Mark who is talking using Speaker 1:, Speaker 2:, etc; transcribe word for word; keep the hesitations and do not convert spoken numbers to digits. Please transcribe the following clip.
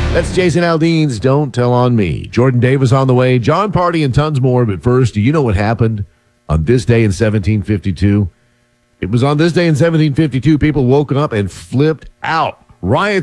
Speaker 1: That's Jason Aldean's Don't Tell on Me. Jordan Davis on the way, John Party, and tons more. But first, do you know what happened on this day in seventeen fifty-two? It was on this day in seventeen fifty-two people woke up and flipped out. Riots